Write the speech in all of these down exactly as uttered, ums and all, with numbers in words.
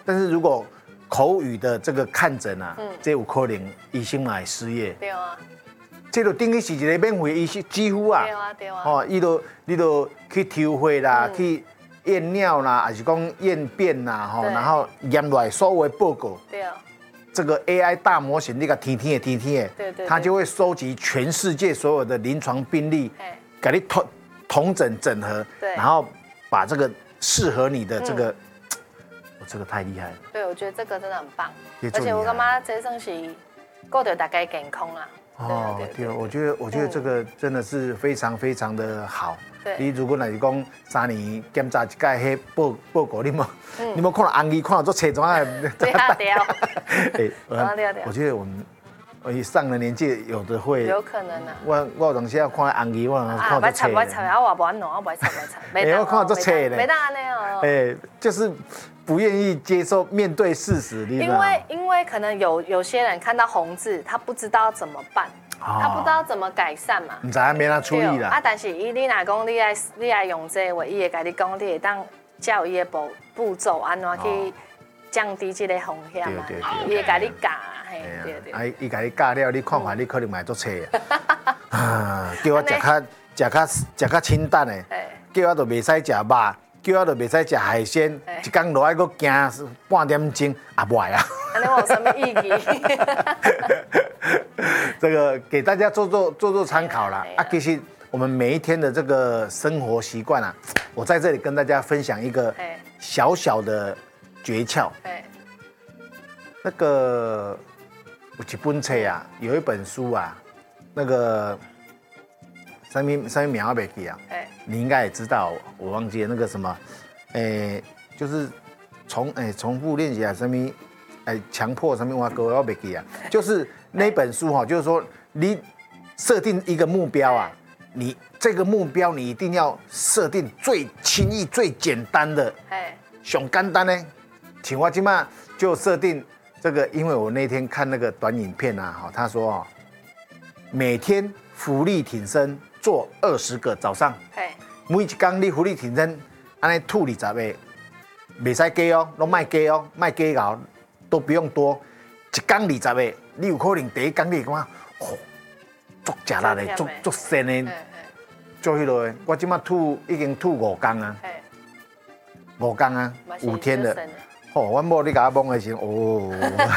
但是如果口语的这个看诊啊，嗯，这有可能医生嘛会失业。 对啊。 这就等于是一个免费医生，几乎啊。 对啊对啊。 哦，伊都你都去抽血啦，嗯、去验尿啦，还是讲验便啦，吼，然后验来所有的报告。 对啊。 这个 A I 大模型那个天天的天天的， 对对。 它就会收集全世界所有的临床病例，给你统统整整合，然后把这个适合你的这个，我这个太厉害了。对， 我觉得这个真的很棒，而且我感觉这算是顾到大家健康啦。 哦，对，我觉得我觉得这个真的是非常非常的好。你如果若是讲三年检查一届，迄报报告你冇，你冇看到红字，看到做车怎啊？ 对啊对啊。 哎，我觉得我们我上了年纪，有的会有可能啊。 我我有时要看红字，我看到做车。我猜，我话无安弄，我不猜不猜。 哎，我看到做车咧。 没当安尼哦。 哎，就是不愿意接受面对事实，你知道因为因为可能有有些人看到红字，他不知道怎么办。他不知道怎么改善嘛， 唔知影免他处理啦。 啊，但是伊你若讲你爱你爱用这个话，伊会甲你讲，你会当教伊的步步骤，安怎去降低这个风险嘛？伊会甲你教啊，嘿，对对。 啊，伊甲你教了，你看看你可能买做车啊。啊，叫我食较食较食较清淡的，叫我就袂使食肉，叫我就袂使食海鲜，一天落来搁行半点钟也不爱啊。 安尼我有什么意义？ 这个给大家做做做做参考啦。啊，其实我们每一天的这个生活习惯啊，我在这里跟大家分享一个小小的诀窍。那个有一本册啊，有一本书啊，那个上面上面名我袂记啊，你应该也知道，我忘记了那个什么，诶，就是重诶重复练习啊，什么诶强迫什么我歌我袂记啊，就是。那本书哈，就是说你设定一个目标啊，你这个目标你一定要设定最轻易、最简单的，哎，上简单呢。请我今嘛就设定这个，因为我那天看那个短影片啊，哈，他说啊，每天浮力挺身做二十个早上，每一天你浮力挺身，安尼吐二十个，袂使加哦，拢卖加哦，卖加熬，都不用多，一天二十个。你有可能第一天你会感觉，哦，足食力的，足足鲜的，做迄落的。我即马吐已经吐五天啊，五天啊，五天了。哦，我某你甲我摸的时候，哦，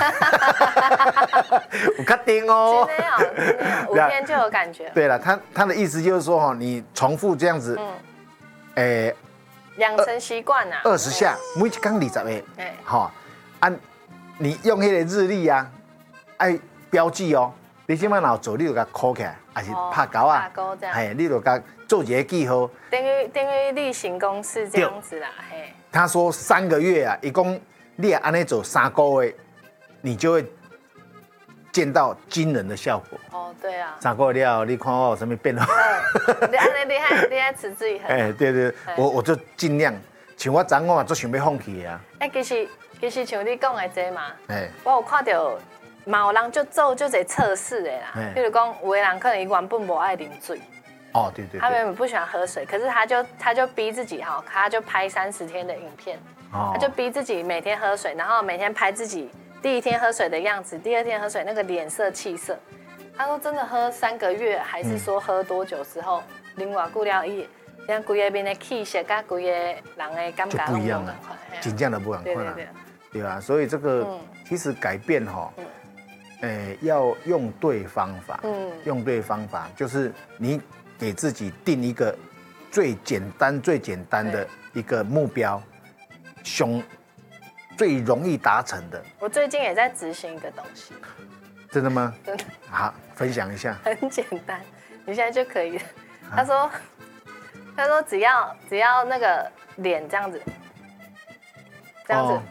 有确定哦。 真的哦，真的，五天就有感觉。 对了，他他的意思就是说哈，你重复这样子，诶， 养成习惯啊， 二十下，每一天二十个，好，按你用迄个日历啊。爱标记哦，你即摆若有做，你就甲扣起来，还是拍勾啊？ 拍勾这样。 嘿，你就甲做一个记号。 等于等于例行公事这样子啦，嘿。 他说三个月啊，一共你安尼做三个月，你就会见到惊人的效果。哦， 对啊。 三个月了，你看我有什么变化？ 你安尼厉害，厉害持之以恒。 哎，对对，我我就尽量，像我昨我嘛，做想要放弃的啊。 哎，其实其实像你讲的这嘛，哎，我有看到。嘛有人就做就得测试的啦，比如讲有的人可能原本不爱啉水， 哦对对， 他原本不喜欢喝水，可是他就他就逼自己哈，他就拍三十天的影片，他就逼自己每天喝水，然后每天拍自己第一天喝水的样子，第二天喝水那个脸色气色。他说真的喝三个月，还是说喝多久之后，啉偌久了伊，像规个面的气色，跟规个人的感觉就不一样了，真正的不一样了，对吧？所以这个其实改变哈。诶，要用对方法，嗯，用对方法，就是你给自己定一个最简单、最简单的一个目标，熊最容易达成的。 我最近也在执行一个东西。 真的吗？ 真的。 好，分享一下。 很简单，你现在就可以了。他说，他说只要只要那个脸这样子，这样子、哦、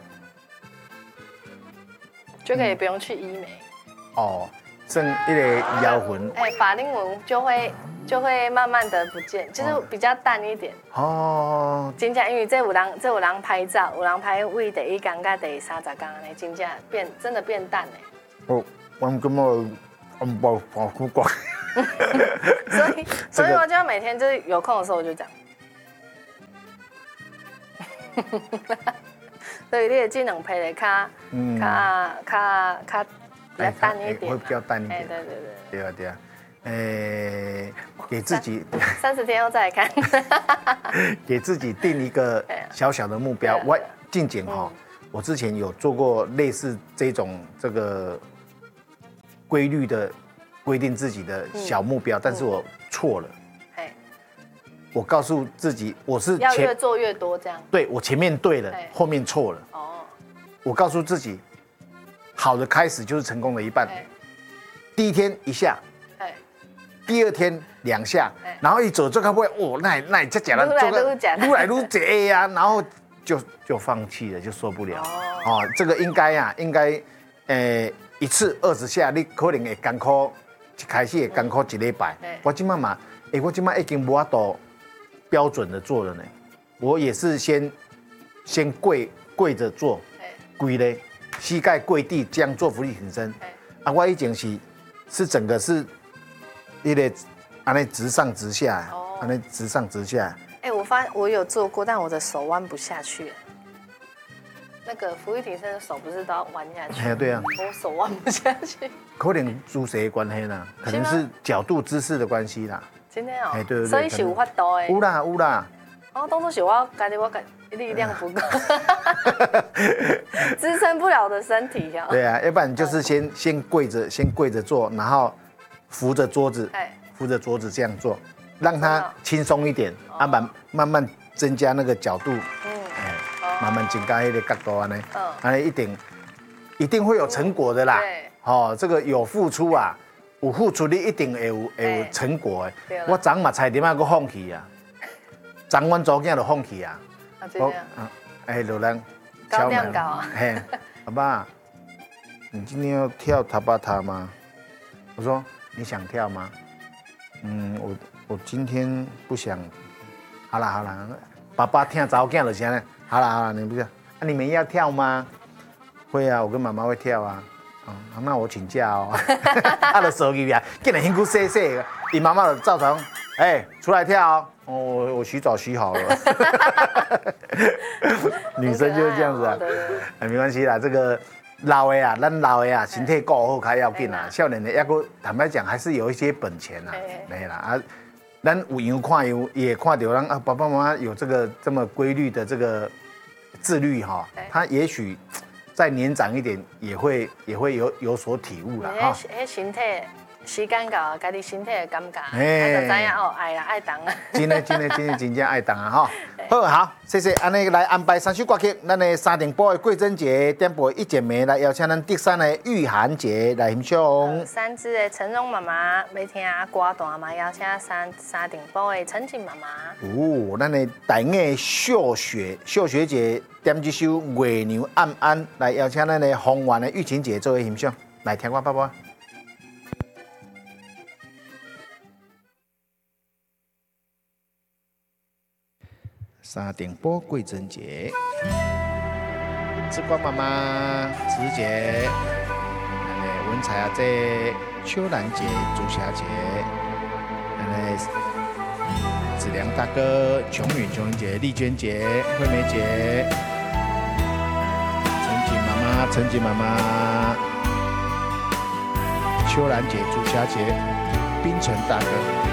就可以不用去医美。 哦，剩一个摇魂， 哎，法令纹就会就会慢慢的不见，就是比较淡一点。哦，真正因为这有人这有人拍照，有人拍为第一天跟第三十天呢，真正变真的变淡嘞。 哦，我根本我不不不管。 所以所以我就每天就是有空的时候我就这样。 所以你的这两批的较，嗯，较较较比较淡一点， 会比较淡一点。 哎，对对对。 对啊对啊，诶，给自己三十天后再来看， 给自己定一个小小的目标。我近景哈，我之前有做过类似这种这个规律的规定自己的小目标，但是我错了。我告诉自己，我是要越做越多这样。 对，我前面对了，后面错了。哦。我告诉自己，好的开始就是成功的一半。第一天一下，第二天两下，然后一走就看不会，哦，那那这假的， 做个撸来撸这呀，然后就就放弃了，就受不了。哦，这个应该呀，应该，呃，一次二十下，你可能会艰苦，一开始会艰苦一礼拜。我今嘛嘛，哎，我今嘛已经无法度标准的做了呢。我也是先先跪跪着做，跪嘞，膝盖跪地这样做伏地挺身。啊，我以前是是整个是。你得按那直上直下，按那直上直下。 哎，我发现我有做过，但我的手弯不下去。那个伏地挺身的手不是都要弯下去？ 哎，对啊。 我手弯不下去。 可能姿势的关系啦，可能是角度姿势的关系啦。 真的哦。 哎，对对对。 所以是有法度的。 有啦有啦。 哦，当初是我感觉我感力量不够，支撑不了的身体呀。 对啊，要不然就是先先跪着，先跪着做，然后。扶着桌子，扶着桌子这样做，让它轻松一点，啊，慢慢慢增加那个角度，嗯，哎，慢慢增加那个角度呢，嗯，啊，一定一定会有成果的啦，对，哦，这个有付出啊，有付出你一定会有会有成果的。我昨嘛差点啊，搁放弃啊，昨阮祖囝就放弃啊， 啊，这样， 哎，有人高量高啊， 嘿，爸爸，你今天要跳塔巴塔吗？我说。你想跳吗？嗯，我我今天不想。好了好了，爸爸听早讲了先了。好了好了，你不是？啊，你们要跳吗？会啊，我跟妈妈会跳啊。哦，那我请假哦。他的手机啊，竟然辛苦洗洗，你妈妈的照常，哎，出来跳哦。哦，我我洗澡洗好了。女生就是这样子啊。哎，没关系啦，这个。老的啊，咱老的啊，身体顾好较要紧啦。少年的，抑个坦白讲，还是有一些本钱啦，没啦啊。咱有样看样，也看到咱啊，爸爸妈妈有这个这么规律的这个自律哈，他也许再年长一点，也会也会有有所体悟啦哈。 迄身体时间到，家己身体的感觉，哎，就知影哦，爱啦爱动啊。 真的真的真的真正爱动啊哈。好好，谢谢，安尼来安排三首歌曲，咱的三重埔的桂珍节，点播一剪梅来邀请咱德山的玉涵姐来欣赏。 三支的陈荣妈妈要听歌单嘛，邀请三三重埔的陈静妈妈。 哦，咱的大眼秀雪秀雪姐点这首《月娘暗暗》来邀请咱的丰原的玉琴姐作为欣赏，来听我爸爸。三重埔桂珍节，志光妈妈、慈姐，咱的文采阿姐、秋兰姐、朱霞姐，咱的子良大哥、琼允琼姐、丽娟姐、惠梅姐，陈锦妈妈、陈锦妈妈，秋兰姐、朱霞姐、冰城大哥。